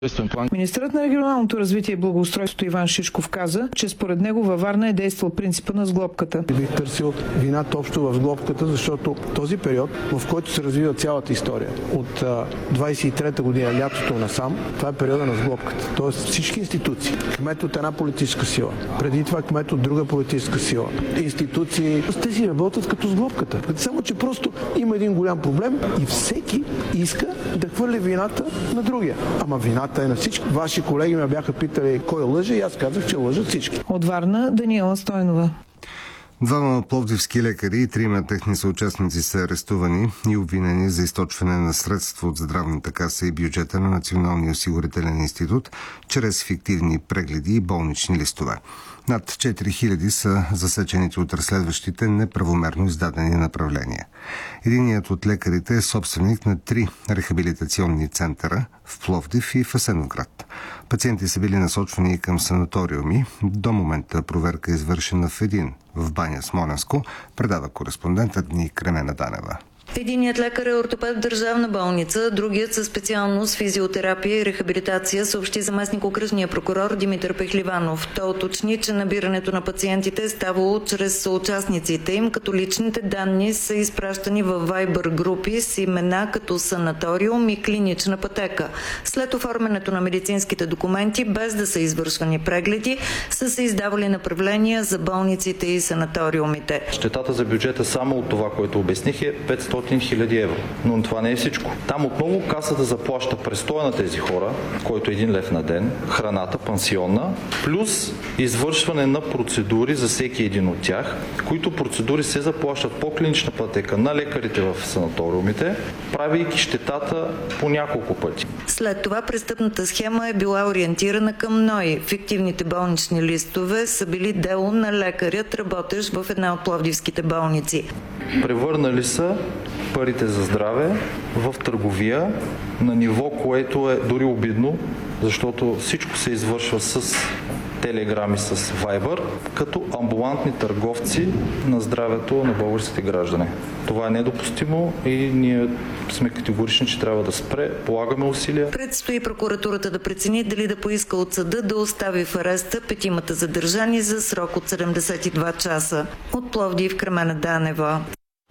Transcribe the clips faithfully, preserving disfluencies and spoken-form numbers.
Министърът на регионалното развитие и благоустройството Иван Шишков каза, че според него във Варна е действал принципа на сглобката. Бих търсил вината общо в сглобката, защото този период, в който се развива цялата история, от двадесет и трета година, лятото насам, това е периода на сглобката. Тоест всички институции, кмет от една политическа сила, преди това кмет от друга политическа сила, институции, те си работят като сглобката. Само, че просто има един голям проблем и всеки иска да хвърли вината на другия. Ама вината е на всички. Ваши колеги ме бяха питали кой лъже и аз казах, че лъжат всички. От Варна Даниела Стойнова. Двама пловдивски лекари и трима техни съучастници са арестувани и обвинени за източване на средства от здравната каса и бюджета на Националния осигурителен институт чрез фиктивни прегледи и болнични листове. Над четири хиляди са засечените от разследващите неправомерно издадени направления. Единият от лекарите е собственик на три рехабилитационни центъра в Пловдив и в Асеновград. Пациенти са били насочвани към санаториуми. До момента проверка е извършена в един в Баня Смолянско, предава кореспондентът ни Кремена Данева. Единият лекар е ортопед в държавна болница, другият със специалност физиотерапия и рехабилитация, съобщи заместник-окръжния прокурор Димитър Пехливанов. Той уточни, че набирането на пациентите е ставало чрез съучастниците им, като личните данни са изпращани във Viber групи с имена като санаториум и клинична пътека. След оформянето на медицинските документи, без да са извършвани прегледи, са се издавали направления за болниците и санаториумите. Щетата за бюджета само от това, което обясних, е петстотин хиляди евро. Но това не е всичко. Там отново касата заплаща престоя на тези хора, който е един лев на ден, храната, пансионна, плюс извършване на процедури за всеки един от тях, които процедури се заплащат по клинична пътека на лекарите в санаториумите, правейки щетата по няколко пъти. След това престъпната схема е била ориентирана към НОИ. Фиктивните болнични листове са били дело на лекарят, работещ в една от пловдивските болници. Превърнали са парите за здраве в търговия на ниво, което е дори обидно, защото всичко се извършва с телеграми, с Viber, като амбулантни търговци на здравето на българските граждани. Това е недопустимо и ние сме категорични, че трябва да спре, полагаме усилия. Предстои прокуратурата да прецени дали да поиска от съда да остави в ареста петимата задържани за срок от седемдесет и два часа. От Пловдив, Кремена Данева.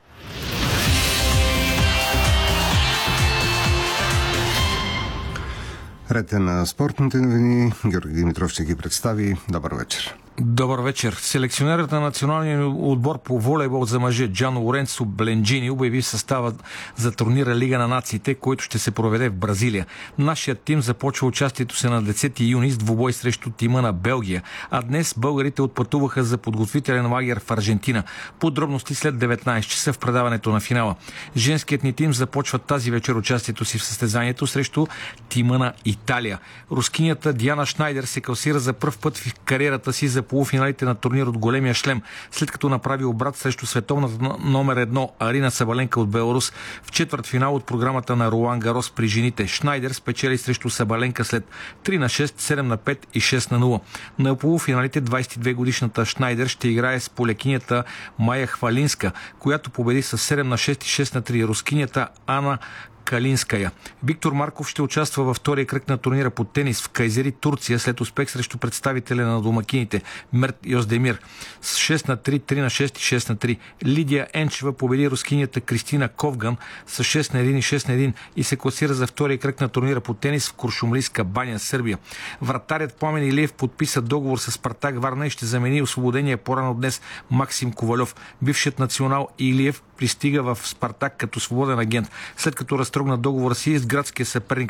Ред е на спортните новини. Георги Димитров ще ги представи. Добър вечер. Добър вечер. Селекционерът на националния отбор по волейбол за мъже Джан Лоренцо Бленджини обяви състава за турнира Лига на нациите, който ще се проведе в Бразилия. Нашият тим започва участието се на десети юни с двубой срещу тима на Белгия, а днес българите отпътуваха за подготвителен лагер в Аржентина. Подробности след деветнайсет часа в предаването на финала. Женският ни тим започва тази вечер участието си в състезанието срещу тима на Италия. Рускинята Диана Шнайдер се класира за пръв път в кариерата си за полуфиналите на турнир от големия шлем, след като направи обрат срещу световната номер едно Арина Сабаленка от Беларус в четвъртфинал от програмата на Ролан Гарос при жените. Шнайдер спечели срещу Сабаленка след три на шест, седем на пет и шест на нула. На полуфиналите двайсет и две годишната Шнайдер ще играе с полекинята Майя Хвалинска, която победи с седем на шест и шест на три рускинята Ана Калинская. Виктор Марков ще участва във втория кръг на турнира по тенис в Кайзери, Турция, след успех срещу представителя на домакините Мерт Йоздемир с шест на три, три на шест и шест на три. Лидия Енчева победи рускинята Кристина Ковган с шест на едно и шест на едно и се класира за втория кръг на турнира по тенис в Куршумлийска баня, Сърбия. Вратарят Пламен Илиев подписа договор с Спартак Варна и ще замени освободения по-рано днес Максим Ковалев. Бившият национал Илиев пристига в Спартак като свободен агент, след като разтрогна договора си с градския съперник